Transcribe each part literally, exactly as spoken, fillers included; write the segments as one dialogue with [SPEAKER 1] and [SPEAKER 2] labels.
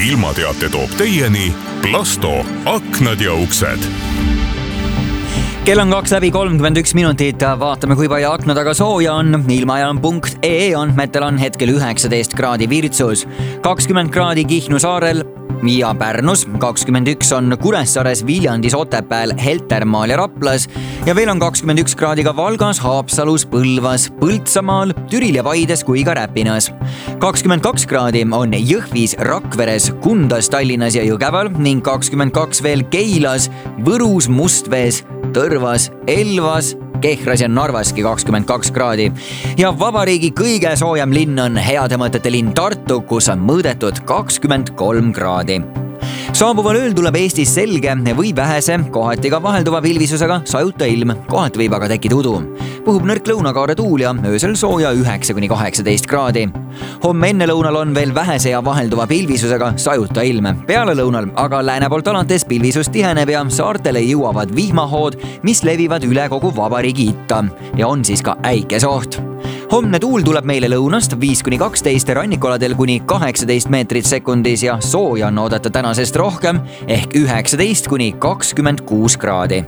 [SPEAKER 1] ilmateate toob teieni Plasto aknad ja uksed.
[SPEAKER 2] Kell on kaks läbi kolmkümmend üks minutit. Vaatame, kui palju akna taga sooja on. Ilmajaam punkt ee andmetel on hetkel üheksateist kraadi Virtsus, kakskümmend kraadi Kihnu saarel ja Pärnus, kakskümmend üks on Kuressaares, Viljandis, Otepääl, Heltermaal ja Raplas ja veel on kakskümmend üks kraadi ka Valgas, Haapsalus, Põlvas, Põltsamaal, Türil ja Paides kui ka Räpinas. kakskümmend kaks kraadi on Jõhvis, Rakveres, Kundas, Tallinnas ja Jõgeval ning kakskümmend kaks veel Keilas, Võrus, Mustvees, Tõrvas, Elvas, Kehras ja Narvaski kakskümmend kaks kraadi. Ja vabariigi kõige soojem linn on heade mõtete linn Tartu, kus on mõõdetud kakskümmend kolm kraadi. Saabuval ööl tuleb Eestis selge või vähese, kohati ka vahelduva pilvisusega sajuta ilm, kohati võib aga tekkida udu. Puhub nõrk lõunakaare tuul ja öösel sooja üheksa kuni kaheksateist kraadi. Homme enne lõunal on veel vähese ja vahelduva pilvisusega sajuta ilm. Peale lõunal aga lääne poolt alates pilvisus tiheneb ja saartele jõuavad vihmahood, mis levivad üle kogu vabariigi itta ja on siis ka äikesoht. Homne tuul tuleb meile lõunast viis kuni kaksteist, rannikualadel kuni kaheksateist meetrit sekundis ja sooja on oodata tänasest rohkem ehk üheksateist kuni kakskümmend kuus kraadi.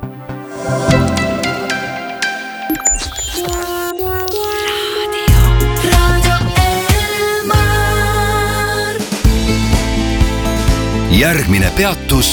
[SPEAKER 3] Järgmine peatus.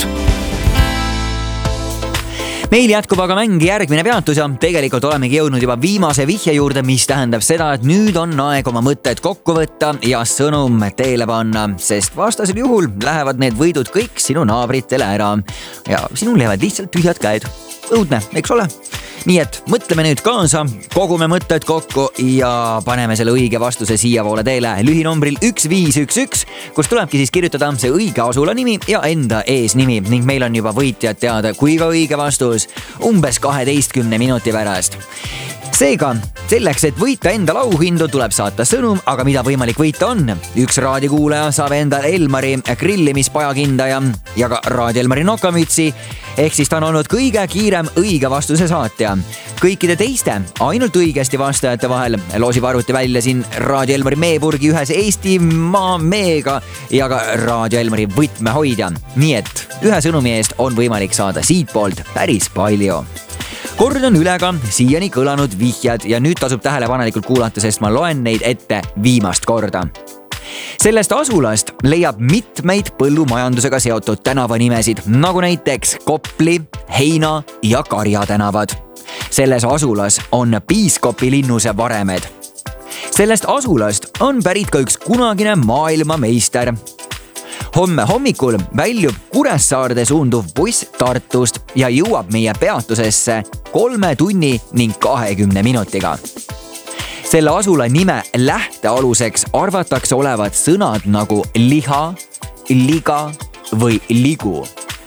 [SPEAKER 2] Meil jätkub aga mäng järgmine peatus ja tegelikult olemegi jõudnud juba viimase vihje juurde, mis tähendab seda, et nüüd on aeg oma mõtted kokku võtta ja sõnum teele panna, sest vastasel juhul lähevad need võidud kõik sinu naabritele ära ja sinul lähevad lihtsalt tühjad käed. Õudne, eks ole? Nii et mõtleme nüüd kaasa, kogume mõtted kokku ja paneme selle õige vastuse siia poole teele lühinombril üks viis üks üks, kus tulebki siis kirjutada see õige asula nimi ja enda eesnimi ning meil on juba võitjad teada, kui ka õige vastus umbes kaheteistkümne minuti pärast. Seega, selleks, et võita enda lauhindu, tuleb saata sõnum, aga mida võimalik võita on? Üks raadiokuulaja saab endale Elmari grillimispajakinda ja, ja ka Raadio Elmari nokamütsi, ehk siis ta on olnud kõige kiirem õige vastuse saatja. Kõikide teiste, ainult õigesti vastajate vahel loosib arvuti välja siin Raadio Elmari meepurgi ühes Eestimaa meega ja ka Raadio Elmari võtmehoidja. Nii et ühe sõnumi eest on võimalik saada siit poolt päris palju. Kord on üle ka siiani kõlanud vihjad ja nüüd tasub tähelepanelikult kuulata, sest ma loen neid ette viimast korda. Sellest asulast leiab mitmeid põllumajandusega seotud tänavanimesid, nagu näiteks Kopli, Heina ja Karja tänavad. Selles asulas on piiskopi linnuse varemed. Sellest asulast on pärit ka üks kunagine maailmameister. Homme hommikul väljub Kuressaarde suunduv buss Tartust ja jõuab meie peatusesse kolme tunni ning kahekümne minutiga. Selle asula nime lähtealuseks arvatakse olevat sõnad nagu liha, liga või ligu.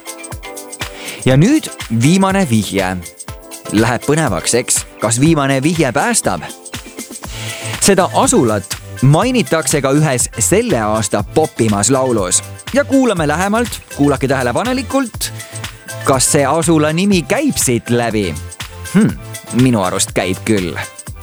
[SPEAKER 2] Ja nüüd viimane vihje. Läheb põnevaks, eks? Kas viimane vihje päästab? Seda asulat mainitakse ka ühes selle aasta popimas laulus. Ja kuulame lähemalt, kuulake tähelepanelikult, kas see asula nimi käib siit läbi? Hmm, minu arust käib küll.